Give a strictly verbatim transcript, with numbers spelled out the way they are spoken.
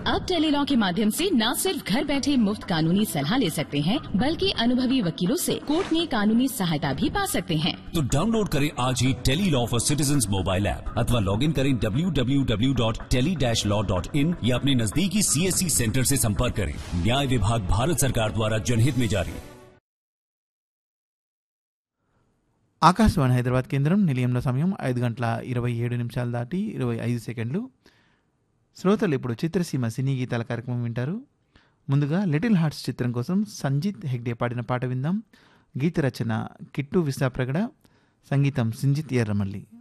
अब टेलीलॉ के माध्यम से न सिर्फ घर बैठे मुफ्त कानूनी सलाह ले सकते हैं, बल्कि अनुभवी वकीलों से कोर्ट में कानूनी सहायता भी पा सकते हैं। तो डाउनलोड करें आज ही tele law for citizens mobile app अथवा लॉग इन करें W W W dot tele dash law dot in या अपने नजदीकी सीएससी सेंटर से संपर्क करें। न्याय विभाग भारत सरकार द्वारा जनहित में जारी। ఆకాశవాణి హైదరాబాద్ కేంద్రం నిలయంలో సమయం ఐదు గంటల ఇరవై ఏడు నిమిషాలు దాటి ఇరవై ఐదు సెకండ్లు. శ్రోతలు ఇప్పుడు చిత్రసీమ సినీ గీతాల కార్యక్రమం వింటారు. ముందుగా లిటిల్ హార్ట్స్ చిత్రం కోసం సంజిత్ హెగ్డే పాడిన పాట విందాం. గీత రచన కిట్టు విశాప్రగడ, సంగీతం సింజిత్ ఎర్రమల్లి.